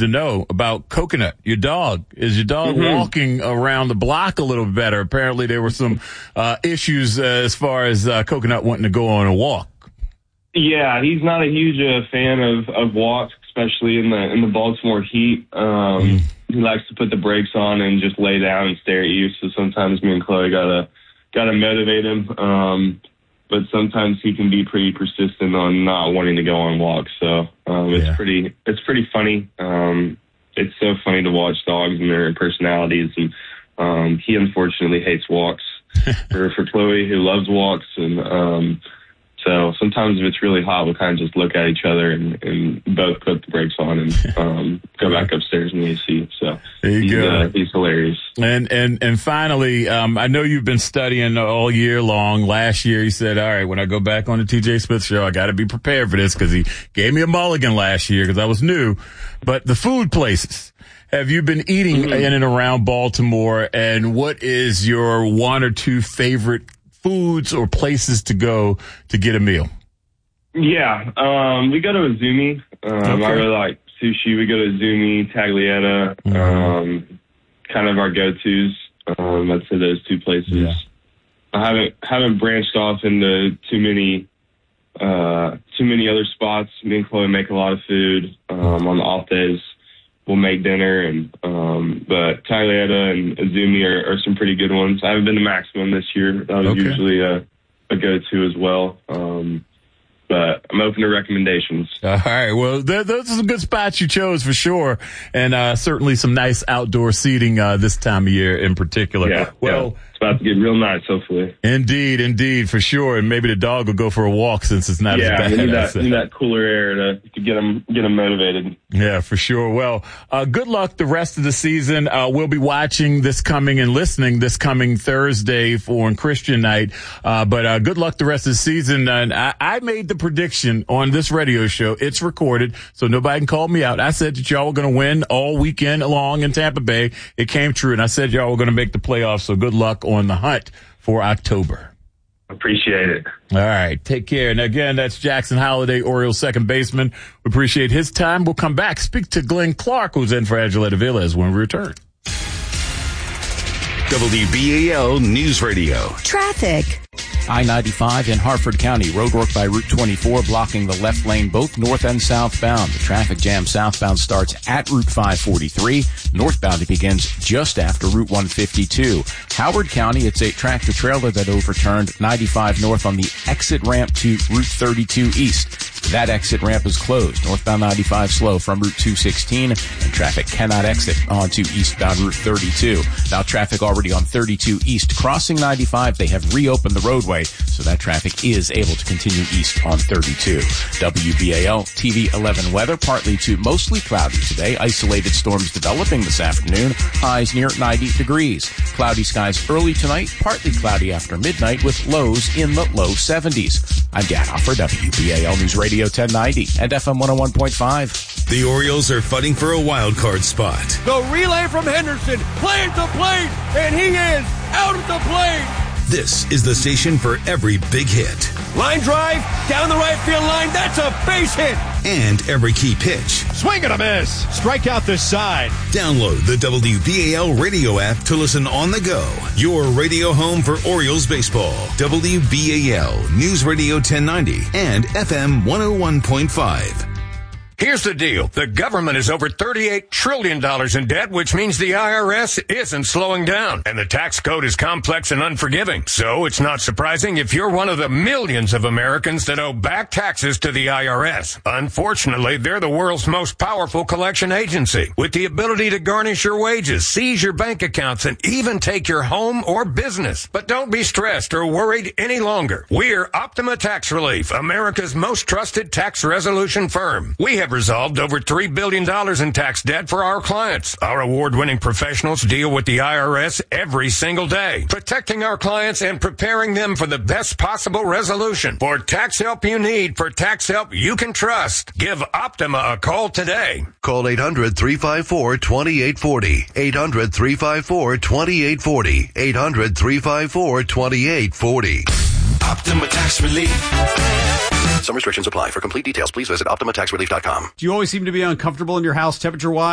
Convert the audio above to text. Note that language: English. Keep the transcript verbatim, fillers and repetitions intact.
to know about Coconut, your dog. Is your dog mm-hmm. walking around the block a little better? Apparently there were some uh, issues uh, as far as uh, Coconut wanting to go on a walk. Yeah, he's not a huge uh, fan of, of walks, especially in the in the Baltimore heat. Um, mm. He likes to put the brakes on and just lay down and stare at you. So sometimes me and Chloe gotta gotta motivate him. Um, but sometimes he can be pretty persistent on not wanting to go on walks. So um, it's yeah. pretty it's pretty funny. Um, it's so funny to watch dogs and their personalities. And um, he unfortunately hates walks. for for Chloe, who loves walks, and um, so sometimes if it's really hot, we'll kind of just look at each other and, and both put the brakes on and um, go back upstairs in the A C. So there you he's, go. Uh, he's hilarious. And and and finally, um, I know you've been studying all year long. Last year, you said, "All right, when I go back on the T J Smith Show, I got to be prepared for this," because he gave me a mulligan last year because I was new. But the food places. Have you been eating mm-hmm. in and around Baltimore? And what is your one or two favorite foods or places to go to get a meal? Yeah, um, we go to Azumi. Um, okay. I really like sushi. We go to Azumi, Tagliata, mm-hmm. um, kind of our go-tos. Um, I'd say those two places. Yeah. I haven't haven't branched off into too many uh, too many other spots. Me and Chloe make a lot of food um, on the off days. We'll make dinner, and um, but Tagliata and Azumi are, are some pretty good ones. I haven't been to Maximum this year. That was okay. usually a, a go-to as well. Um, but I'm open to recommendations. All right. Well, th- those are some good spots you chose for sure, and uh, certainly some nice outdoor seating uh, this time of year in particular. Yeah. Well. Yeah. About to get real nice, hopefully. Indeed, indeed, for sure. And maybe the dog will go for a walk since it's not yeah, as bad. Yeah, need that, need that cooler air to, to get him get him motivated. Yeah, for sure. Well, uh, good luck the rest of the season. Uh, we'll be watching this coming and listening this coming Thursday for on Christian night. Uh, but uh, good luck the rest of the season. And I, I made the prediction on this radio show. It's recorded, so nobody can call me out. I said that y'all were going to win all weekend long in Tampa Bay. It came true, and I said y'all were going to make the playoffs. So good luck on the hunt for October. Appreciate it. All right. Take care. And again, that's Jackson Holliday, Orioles second baseman. We appreciate his time. We'll come back, speak to Glenn Clark, who's in for Angela Villas when we return. W B A L News Radio. Traffic. I ninety-five in Harford County. Roadwork by Route twenty-four blocking the left lane both north and southbound. The traffic jam southbound starts at Route five forty-three. Northbound it begins just after Route one fifty-two. Howard County, it's a tractor trailer that overturned ninety-five north on the exit ramp to Route thirty-two east. That exit ramp is closed. Northbound ninety-five slow from Route two sixteen, and traffic cannot exit onto eastbound Route thirty-two. Now traffic already on thirty-two east crossing ninety-five. They have reopened the roadway, so that traffic is able to continue east on thirty-two. W B A L T V eleven weather, partly to mostly cloudy today. Isolated storms developing this afternoon. Highs near ninety degrees. Cloudy skies early tonight, partly cloudy after midnight with lows in the low seventies. I'm Dan Hoffer, W B A L News Radio ten ninety and F M one oh one point five. The Orioles are fighting for a wild card spot. The relay from Henderson, play at the plate, and he is out at the plate. This is the station for every big hit. Line drive, down the right field line, that's a base hit. And every key pitch. Swing and a miss. Strike out this side. Download the W B A L radio app to listen on the go. Your radio home for Orioles baseball. W B A L News Radio ten ninety and F M one oh one point five. Here's the deal. The government is over thirty-eight trillion dollars in debt, which means the I R S isn't slowing down. And the tax code is complex and unforgiving. So it's not surprising if you're one of the millions of Americans that owe back taxes to the I R S. Unfortunately, they're the world's most powerful collection agency, with the ability to garnish your wages, seize your bank accounts, and even take your home or business. But don't be stressed or worried any longer. We're Optima Tax Relief, America's most trusted tax resolution firm. We have resolved over three billion dollars in tax debt for our clients. Our award-winning professionals deal with the I R S every single day, protecting our clients and preparing them for the best possible resolution. For tax help you need, for tax help you can trust, give Optima a call today. Call eight hundred, three five four, two eight four zero. eight hundred, three five four, two eight four zero. eight hundred, three five four, two eight four zero. Optima Tax Relief. Some restrictions apply. For complete details, please visit Optima Tax Relief dot com. Do you always seem to be uncomfortable in your house temperature-wise?